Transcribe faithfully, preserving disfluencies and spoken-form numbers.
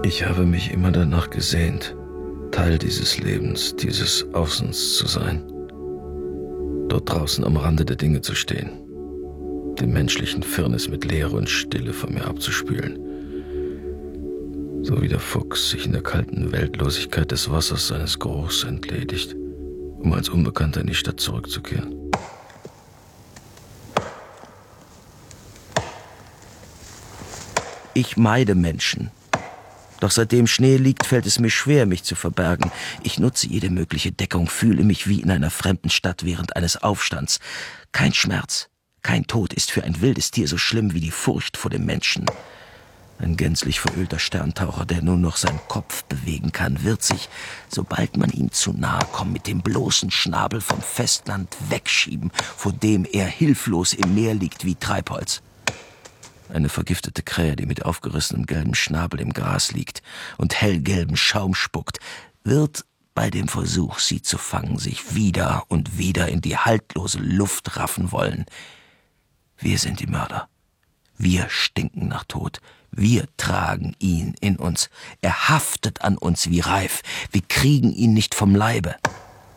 Ich habe mich immer danach gesehnt, Teil dieses Lebens, dieses Außens zu sein. Dort draußen am Rande der Dinge zu stehen, den menschlichen Firnis mit Leere und Stille von mir abzuspülen. So wie der Fuchs sich in der kalten Weltlosigkeit des Wassers seines Geruchs entledigt, um als Unbekannter in die Stadt zurückzukehren. Ich meide Menschen. Doch seitdem Schnee liegt, fällt es mir schwer, mich zu verbergen. Ich nutze jede mögliche Deckung, fühle mich wie in einer fremden Stadt während eines Aufstands. Kein Schmerz, kein Tod ist für ein wildes Tier so schlimm wie die Furcht vor dem Menschen. Ein gänzlich verölter Sterntaucher, der nur noch seinen Kopf bewegen kann, wird sich, sobald man ihm zu nahe kommt, mit dem bloßen Schnabel vom Festland wegschieben, vor dem er hilflos im Meer liegt wie Treibholz. Eine vergiftete Krähe, die mit aufgerissenem gelbem Schnabel im Gras liegt und hellgelben Schaum spuckt, wird bei dem Versuch, sie zu fangen, sich wieder und wieder in die haltlose Luft raffen wollen. Wir sind die Mörder. Wir stinken nach Tod. Wir tragen ihn in uns. Er haftet an uns wie Reif. Wir kriegen ihn nicht vom Leibe.